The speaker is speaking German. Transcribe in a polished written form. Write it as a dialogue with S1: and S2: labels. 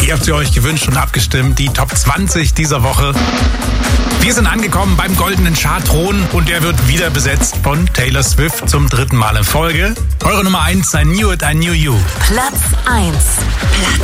S1: Ihr habt sie euch gewünscht und abgestimmt. Die Top 20 dieser Woche. Wir sind angekommen beim goldenen Chartthron und der wird wieder besetzt von Taylor Swift zum 3. Mal in Folge. Eure Nummer 1, I Knew It, I Knew You.
S2: Platz 1.